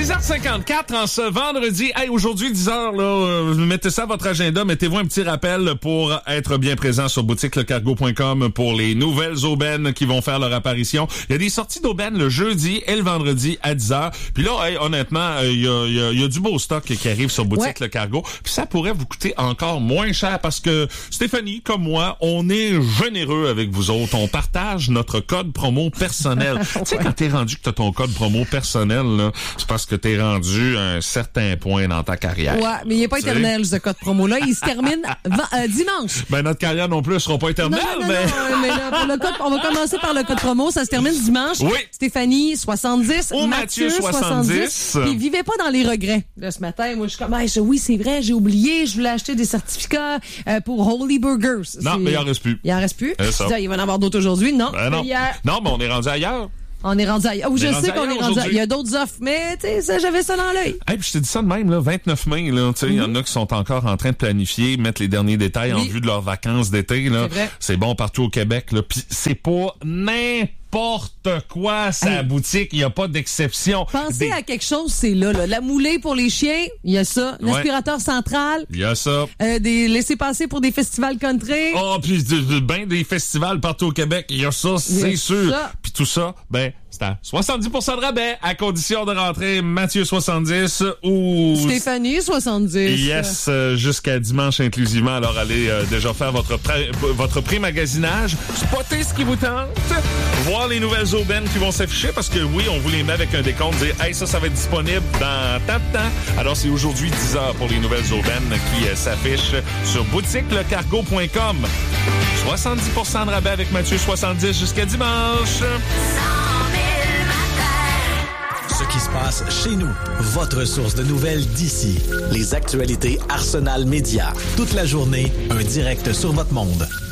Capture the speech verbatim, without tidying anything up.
six heures cinquante-quatre en ce vendredi. Hey, aujourd'hui, dix heures, là, euh, mettez ça à votre agenda. Mettez-vous un petit rappel pour être bien présent sur boutique le cargo point com pour les nouvelles aubaines qui vont faire leur apparition. Il y a des sorties d'aubaines le jeudi et le vendredi à dix heures. Puis là, hey, honnêtement, il euh, y, a, y, y a du beau stock qui arrive sur boutique ouais. Le Cargo. Puis ça pourrait vous coûter encore moins cher parce que Stéphanie, comme moi, on est généreux avec vous autres. On partage notre code promo personnel. ouais. Tu sais, quand t'es rendu que t'as ton code promo personnel, là, c'est parce que t'es rendu à un certain point dans ta carrière. Ouais, mais il n'est pas t'sais. éternel, ce code promo-là. Il se termine euh, dimanche. Ben, notre carrière non plus ne sera pas éternelle, non, non, mais... Non, mais là, pour le code, on va commencer par le code promo. Ça se termine dimanche. Oui. Stéphanie, soixante-dix. Ou Mathieu, soixante-dix. Puis vivez pas dans les regrets. Là, ce matin, moi, je suis comme, hey, oui, c'est vrai, j'ai oublié, je voulais acheter des certificats euh, pour Holy Burgers. Non, c'est... mais il en reste plus. Il en reste plus. Ça. Il va en avoir d'autres aujourd'hui. Non. Ben non. Hier... non, mais on est rendu ailleurs. On est rendu ailleurs. Oh, je sais qu'on est rendu ailleurs. Il y a d'autres offres, mais tu sais, j'avais ça dans l'œil. Hey, puis je t'ai dit ça de même, là, vingt-neuf mai, là, tu sais, il mm-hmm. y en a qui sont encore en train de planifier, mettre les derniers détails oui. en vue de leurs vacances d'été, là. C'est, c'est bon partout au Québec, là. Puis c'est pas n'importe quoi, sa hey. boutique, il y a pas d'exception. Pensez Des... à quelque chose, c'est là, là. La moulée pour les chiens, il y a ça. L'aspirateur ouais. central. Il y a ça. Euh, des laissez-passer pour des festivals country. Oh, puis ben des festivals partout au Québec, il y a ça, c'est sûr. Puis tout ça, ben c'est à soixante-dix pour cent de rabais à condition de rentrer Mathieu soixante-dix ou Stéphanie soixante-dix. Yes, euh, jusqu'à dimanche inclusivement. Alors allez euh, déjà faire votre pré- votre pré-magasinage, spotter ce qui vous tente, voir les nouvelles aubaines qui vont s'afficher parce que oui, on vous les met avec un décompte, dire hey ça ça va être disponible dans tant de temps. Alors c'est aujourd'hui dix heures pour les nouvelles aubaines qui euh, s'affichent sur boutique le cargo point com. soixante-dix pour cent de rabais avec Mathieu soixante-dix jusqu'à dimanche. Ce qui se passe chez nous. Votre source de nouvelles d'ici. Les actualités Arsenal Média. Toute la journée, un direct sur votre monde.